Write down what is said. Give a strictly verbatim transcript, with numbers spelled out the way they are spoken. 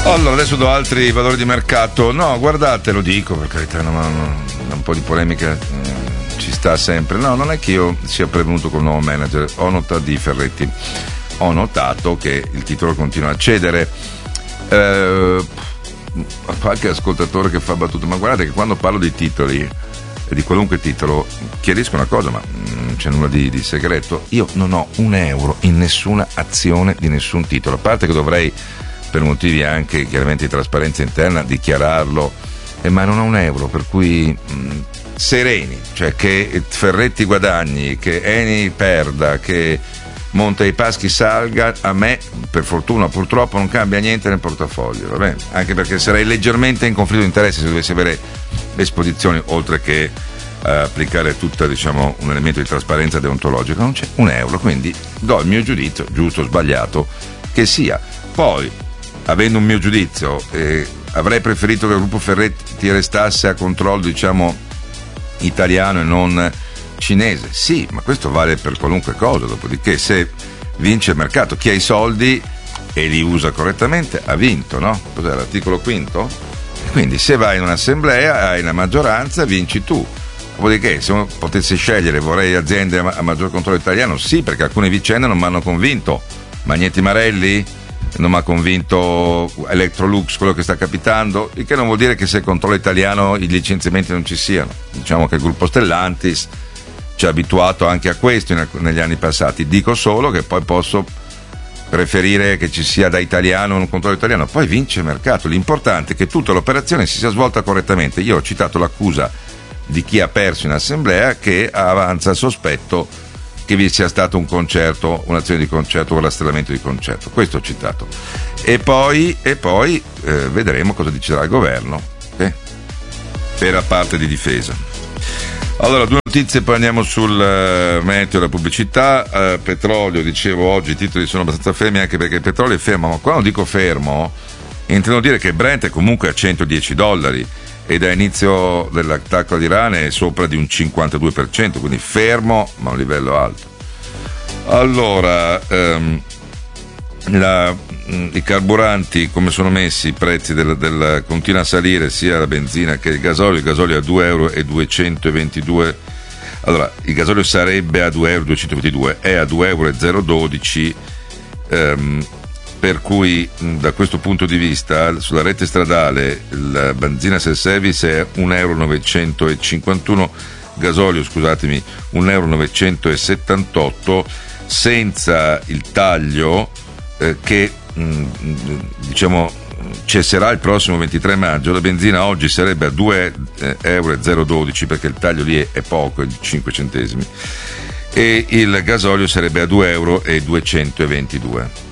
Allora, adesso do altri valori di mercato. No, guardate, lo dico per carità, no, no, no, un po' di polemica eh, ci sta sempre. No, non è che io sia prevenuto col nuovo manager. Ho notato di Ferretti, ho notato che il titolo continua a cedere. Eh, qualche ascoltatore che fa battute, ma guardate che quando parlo di titoli, di qualunque titolo, chiarisco una cosa, ma non c'è nulla di, di segreto. Io non ho un euro in nessuna azione di nessun titolo, a parte che dovrei, per motivi anche chiaramente di trasparenza interna, dichiararlo, eh, ma non ho un euro, per cui mh, sereni, cioè che Ferretti guadagni, che Eni perda, che Monte dei Paschi salga, a me per fortuna purtroppo non cambia niente nel portafoglio, va bene? Anche perché sarei leggermente in conflitto di interesse se dovessi avere esposizioni, oltre che eh, applicare tutta, diciamo, un elemento di trasparenza deontologica. Non c'è un euro, quindi do il mio giudizio, giusto o sbagliato che sia. Poi, avendo un mio giudizio, eh, avrei preferito che il gruppo Ferretti restasse a controllo, diciamo, italiano e non cinese. Sì, ma questo vale per qualunque cosa. Dopodiché, se vince il mercato, chi ha i soldi e li usa correttamente ha vinto, no? Cos'è l'articolo quinto? Quindi se vai in un'assemblea hai la maggioranza, vinci tu. Dopodiché, se uno potesse scegliere, vorrei aziende a maggior controllo italiano, sì, perché alcune vicende non mi hanno convinto. Magneti Marelli non mi ha convinto, Electrolux, quello che sta capitando, il che non vuol dire che se il controllo italiano i licenziamenti non ci siano. Diciamo che il gruppo Stellantis ci ha abituato anche a questo negli anni passati. Dico solo che poi posso preferire che ci sia da italiano un controllo italiano, poi vince il mercato. L'importante è che tutta l'operazione si sia svolta correttamente. Io ho citato l'accusa di chi ha perso in assemblea, che avanza il sospetto che vi sia stato un concerto, un'azione di concerto con l'astellamento di concerto. Questo ho citato. E poi, e poi eh, vedremo cosa deciderà il governo eh, per la parte di difesa. Allora, due notizie, poi andiamo sul uh, meteo e la pubblicità. Uh, petrolio, dicevo, oggi i titoli sono abbastanza fermi, anche perché il petrolio è fermo, ma quando dico fermo intendo dire che Brent è comunque a centodieci dollari e da inizio dell'attacco all'Iran è sopra di un cinquantadue per cento, quindi fermo ma a un livello alto. Allora, um, la, i carburanti come sono messi, i prezzi del, del, continua a salire sia la benzina che il gasolio. Il gasolio a due euro e duecentoventidue. Allora, il gasolio sarebbe a due euro e duecentoventidue, è a due euro e zero dodici, ehm, per cui da questo punto di vista sulla rete stradale la benzina self-service è un euro e novecentocinquantuno, gasolio, scusatemi, un euro e novecentosettantotto, senza il taglio eh, che mh, diciamo cesserà il prossimo ventitré maggio. La benzina oggi sarebbe a due euro e zero dodici, perché il taglio lì è, è poco, è di cinque centesimi, e il gasolio sarebbe a due euro e duecentoventidue.